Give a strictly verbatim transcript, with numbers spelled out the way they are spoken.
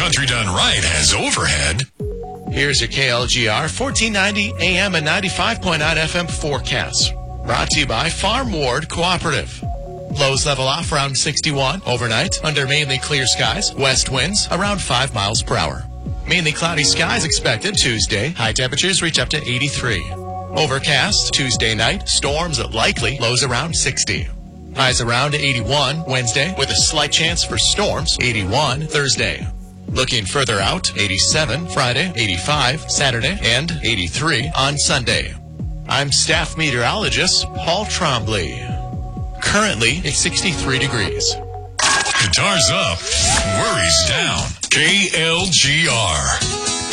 Country Done Right has overhead. Here's your K L G R fourteen ninety A M and ninety-five point nine F M forecast. Brought to you by Farm Ward Cooperative. Lows level off around sixty-one overnight under mainly clear skies. West winds around five miles per hour. Mainly cloudy skies expected Tuesday. High temperatures reach up to eighty-three. Overcast Tuesday night. Storms likely. Lows around sixty. Highs around eighty-one Wednesday with a slight chance for storms. eighty-one Thursday. Looking further out, eighty-seven Friday, eighty-five Saturday, and eighty-three on Sunday. I'm staff meteorologist Paul Trombley. Currently, it's sixty-three degrees. Guitars up, worries down. K L G R.